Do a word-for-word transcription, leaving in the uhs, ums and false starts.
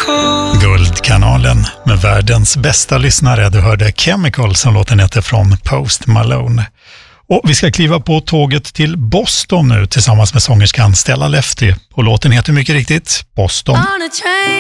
Guldkanalen med världens bästa lyssnare. Du hörde Chemical som låten heter från Post Malone. Och vi ska kliva på tåget till Boston nu tillsammans med sångerskan Stella Lefty. Och låten heter mycket riktigt Boston.